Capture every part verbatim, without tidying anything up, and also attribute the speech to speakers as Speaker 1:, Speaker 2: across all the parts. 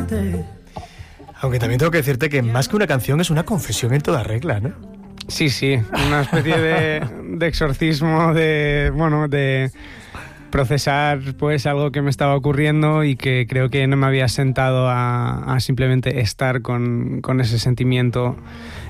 Speaker 1: tarde.
Speaker 2: Aunque también tengo que decirte que más que una canción es una confesión en toda regla, ¿no?
Speaker 3: Sí, sí, una especie de, de exorcismo, de, bueno, de procesar pues algo que me estaba ocurriendo y que creo que no me había sentado a, a simplemente estar con, con ese sentimiento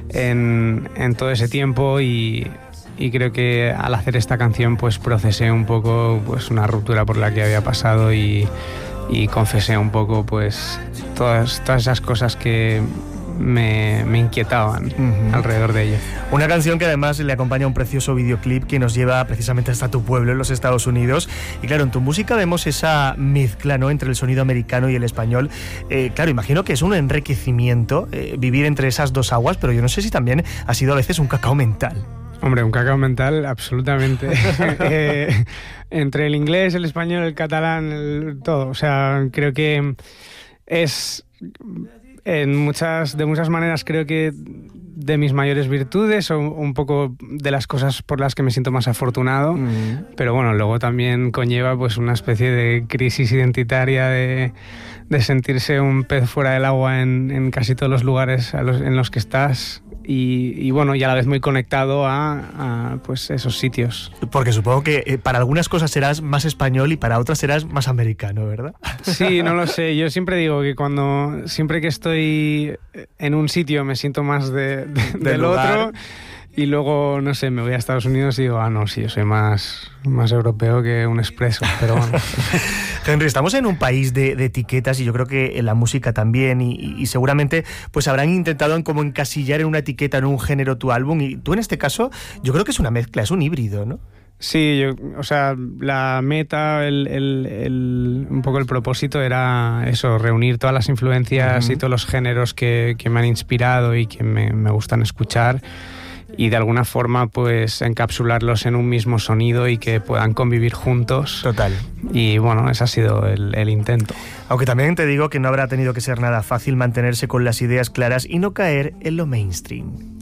Speaker 3: en, en todo ese tiempo y, y creo que al hacer esta canción pues procesé un poco pues una ruptura por la que había pasado y, y confesé un poco pues todas, todas esas cosas que Me, me inquietaban uh-huh. alrededor de ello.
Speaker 2: Una canción que además le acompaña un precioso videoclip que nos lleva precisamente hasta tu pueblo en los Estados Unidos. Y claro, en tu música vemos esa mezcla, ¿no?, entre el sonido americano y el español. Eh, claro, imagino que es un enriquecimiento eh, vivir entre esas dos aguas, pero yo no sé si también ha sido a veces un cacao mental.
Speaker 3: Hombre, un cacao mental, absolutamente. eh, entre el inglés, el español, el catalán, el, todo. O sea, creo que es... En muchas, de muchas maneras creo que de mis mayores virtudes o un poco de las cosas por las que me siento más afortunado, mm. pero bueno, luego también conlleva pues una especie de crisis identitaria de, de sentirse un pez fuera del agua en, en casi todos los lugares a los, en los que estás y, y bueno, y a la vez muy conectado a, a pues esos sitios.
Speaker 2: Porque supongo que eh, para algunas cosas serás más español y para otras serás más americano, ¿verdad?
Speaker 3: Sí, no lo sé. Yo siempre digo que cuando siempre que estoy en un sitio me siento más de, de, del, del otro y luego, no sé, me voy a Estados Unidos y digo, ah, no, sí, yo soy más, más europeo que un expreso, pero bueno.
Speaker 2: Henry, estamos en un país de, de etiquetas y yo creo que en la música también y, y seguramente pues habrán intentado en como encasillar en una etiqueta, en un género tu álbum y tú en este caso yo creo que es una mezcla, es un híbrido, ¿no?
Speaker 3: Sí, yo, o sea, la meta, el, el, el, un poco el propósito era eso, reunir todas las influencias uh-huh. y todos los géneros que, que me han inspirado y que me, me gustan escuchar y de alguna forma pues encapsularlos en un mismo sonido y que puedan convivir juntos.
Speaker 2: Total.
Speaker 3: Y bueno, ese ha sido el, el intento.
Speaker 2: Aunque también te digo que no habrá tenido que ser nada fácil mantenerse con las ideas claras y no caer en lo mainstream.